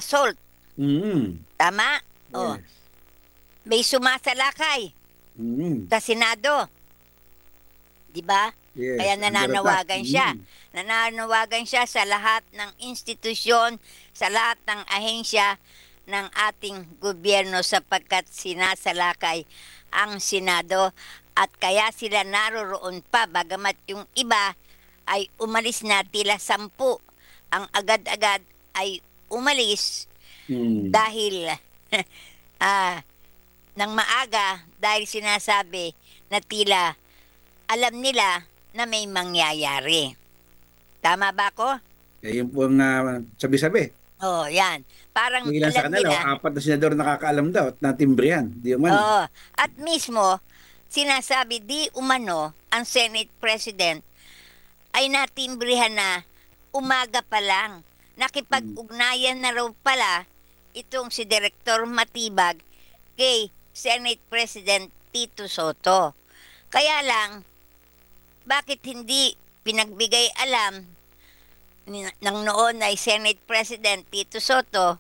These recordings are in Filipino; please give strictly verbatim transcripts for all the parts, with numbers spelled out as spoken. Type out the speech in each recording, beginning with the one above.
assault. Mm. Tama? O, Yes. may sumasalakay Mm. sa Senado. Di ba? Kaya Yes, under attack. nananawagan siya. Mm. Nananawagan siya sa lahat ng institusyon, sa lahat ng ahensya ng ating gobyerno sapagkat sinasalakay ang Senado at kaya sila naroroon pa bagamat yung iba ay umalis na tila sampu. Ang agad-agad ay umalis Mm. dahil ah, ng maaga dahil sinasabi na tila alam nila na may mangyayari. Tama ba ako? Eh, yun po ang ah, sabi-sabi. Oo, yan. Parang Yung ilan sa alam kanila, nila. o apat na senador nakakaalam daw at natimbrihan. Di umano. Oo. At mismo, sinasabi di umano ang Senate President ay natimbrihan na umaga pa lang. Nakipag-ugnayan na raw pala itong si Direktor Matibag kay Senate President Tito Soto. Kaya lang, bakit hindi pinagbigay alam ni- ng noon ay Senate President Tito Soto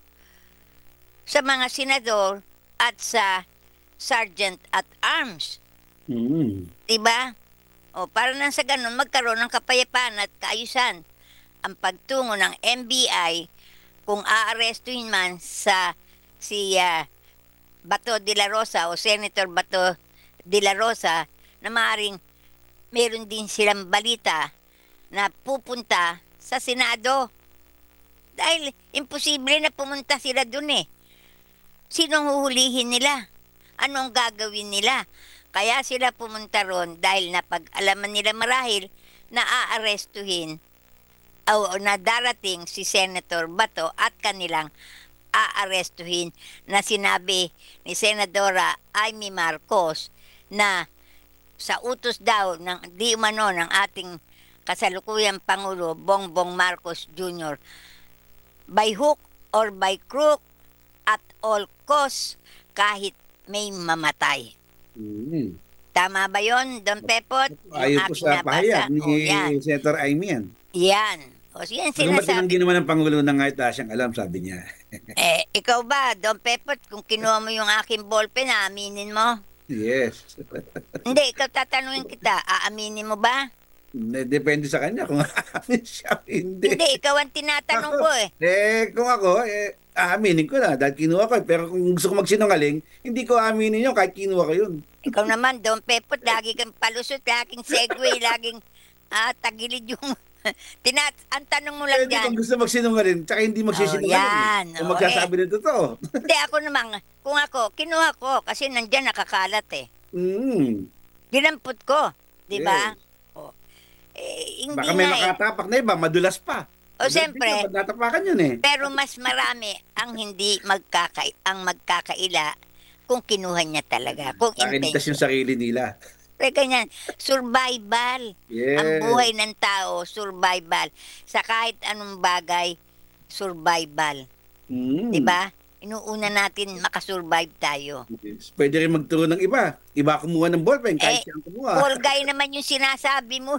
sa mga senador at sa Sergeant at Arms? Mm. Diba? O para nang sa ganun magkaroon ng kapayapaan at kaayusan ang pagtungo ng M B I kung aarestuhin man sa si ah, Bato de la Rosa o Senator Bato de la Rosa na maaaring meron din silang balita na pupunta sa Senado. Dahil imposible na pumunta sila dun eh. Sinong huhulihin nila? Anong gagawin nila? Kaya sila pumunta ron dahil napag-alaman nila marahil na aarestuhin o na darating si Senator Bato at kanilang aarestuhin na sinabi ni Senadora Amy Marcos na sa utos daw ng di umano ng ating kasalukuyang Pangulo Bongbong Marcos Junior by hook or by crook at all costs kahit may mamatay. Mm. Tama ba yon, Don Pepot? Ayon po sa pahayag ni O, yan. Senator Amy yan. Yan. O, yan Pagamat sinasabi. tinanggi naman ng Pangulo na nga ita siyang alam, sabi niya. Eh, ikaw ba, Don Pepot, kung kinuha mo yung aking ballpen, aaminin mo? Yes. Hindi, ikaw tatanungin kita, aaminin mo ba? Depende sa kanya kung aamin siya o hindi. Hindi, ikaw ang tinatanong Ako, ko eh. Eh, kung ako, eh, aaminin ko na dahil kinuha ko. eh. Pero kung gusto ko magsinungaling, hindi ko aaminin yun kahit kinuha ko yun. Ikaw naman, Don Pepot, lagi kang palusot, laging segue, laging ah, tagilid yung... Tinat ang tanong mo lang Pwede dyan. kung gusto magsinungaling, tsaka hindi magsisinungaling. yan. Kung Oo, magsasabi ng totoo. Hindi, ako naman, kung ako, kinuha ko, kasi nandyan nakakalat eh. Mm. Dinampot ko, di ba? Yes. O, eh, hindi Baka may nga eh. makatapak na iba, madulas pa. O, siyempre, Natapakan yun eh. pero mas marami ang hindi magkaka ang magkakaila kung kinuha niya talaga, kung Pakiligtas yung intention. sarili nila. Kaya ganyan, survival. Yes. Ang buhay ng tao, survival. Sa kahit anong bagay, survival. Mm. Di ba? Inuuna natin makasurvive tayo. Yes. Pwede rin magturo ng iba. Iba kumuha ng ballpen Eh, kahit siyang kumuha. Paul guy naman yung sinasabi mo.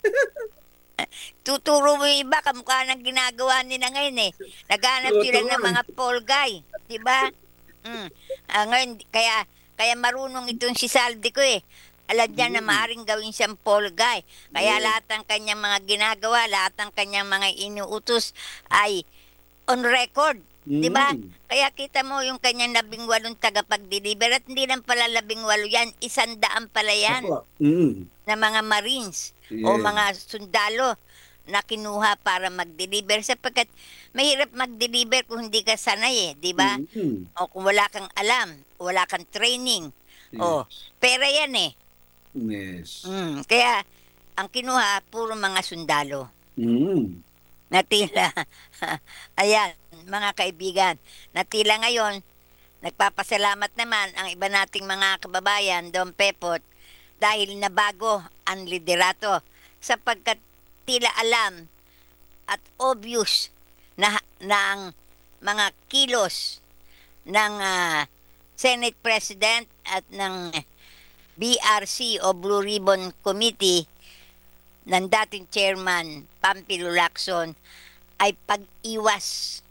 Tuturo mo yung iba, kamukha ng ginagawa nila ngayon eh. Naghanap sila ng Tuturuan. mga Paul guy. Diba? Mm. Ah, ngayon, kaya, kaya marunong itong si Saldi ko eh. Alam niya na Mm. maaaring gawin siyang Paul guy. Kaya Yes. lahat ng kanyang mga ginagawa, lahat ng kanyang mga inuutos ay on record. Diba? Mm. Kaya kita mo yung kanyang labing walong tagapag-deliver at hindi lang pala labing walo yan, isandaan pala yan Ako. Mm. na mga Marines o Yes. mga sundalo na kinuha para mag-deliver sapagkat mahirap mag-deliver kung hindi ka sanay eh, di ba? Mm. O kung wala kang alam, wala kang training. O, pera yan eh. Yes. Mm, kaya ang kinuha, puro mga sundalo Mm. na tila, ayan, mga kaibigan, na tila ngayon, nagpapasalamat naman ang iba nating mga kababayan, Don Pepot, dahil nabago ang liderato sapagkat tila alam at obvious na, na ang mga kilos ng ah, Senate President at ng B R C o Blue Ribbon Committee ng dating chairman Pampilo Lacson ay pag-iwas